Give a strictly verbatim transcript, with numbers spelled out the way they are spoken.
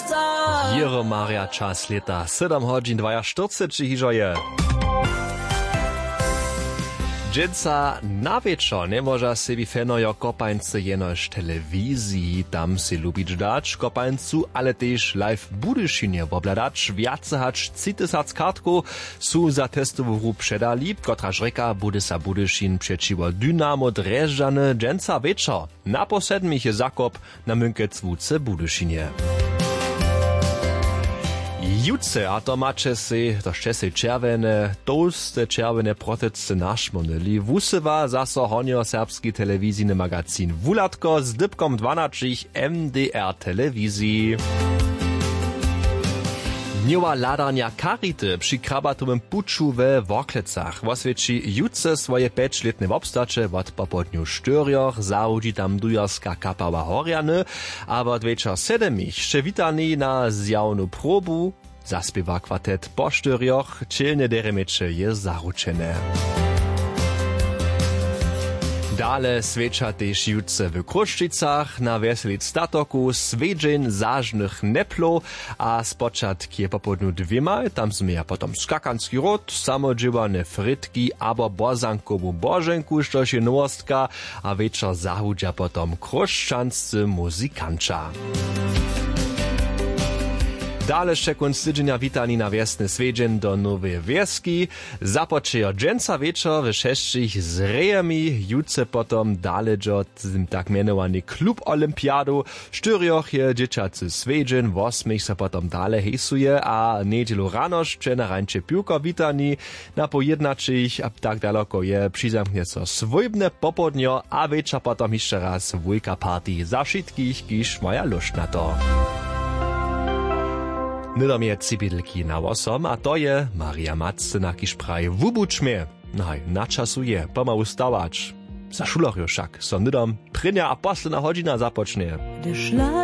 Jero Maria czas leta, siedem godzin dwadzieścia hižo je. Dżęca na wieczor nie może sobie fenojo kopańcy jenoż telewizji, tam si lubić dać kopańcu, ale też live w Budyszynie wobladać, więcej hać trzytysiąc kartków su za testową przedali, która rzeka Budysa Budyszyn przeciwko Dynamo Dreżdżany dżęca wieczor. Na posedmich je zakop na Münkecwuce Budyszynie. Jutce, a to macie si, to ще si červene, toste červene protece našmonili. Vusewa zaso honio serbski telewizijny magazin Wulatko z dybkom dwanaście M D R telewizji. Dniowa ladania karity przy krabatowym puczu we Woklecach. Woswieci jutce swoje pięcioletne wobstacze od popodniu sztyrioch zahudzi tam dujarska kapała Horiany, a od wieczor sedemich jeszcze witani na zjawnu probu zaspiewa kwartet po sztyrioch, czylne deremecze je zaručene. Dale swecza też jutce w Kruščicach na Veselic statoku svedźeń zażnych neplo, a spočatk je popodnu dwiema, tam sme ja potom skakanski rod, samodžiwane frytki, abo bozankovu boženku, štož je nowostka, a večer zahudža potom kruščanscy muzikanča. Dale še konc tydzienia witani na wiesny svedźeń do Nowej Wieski. Započejo dżęca wieczor w sześcich z rejami, jutce potom daleđo tak mianowany klub Olympiadu. Štyrioch je dzieciacy svedźeń, wosmich se potom dale hejsuje, a niedzielu ranoż na rańcze piłko witani. Na pojednačich, a tak daleko je přizamknie so svojbne popodnio, a wieczor potom jeszcze raz wujka party za všetkých, kiž maja lušt na to. Nydom je cibidlki na osom, a to je Maria Macena, kiž praje wubuč mnie. Naj, na czasu je, pomału stawać. Za šuloch jo však, so nydom prinja a posledna hodina započne.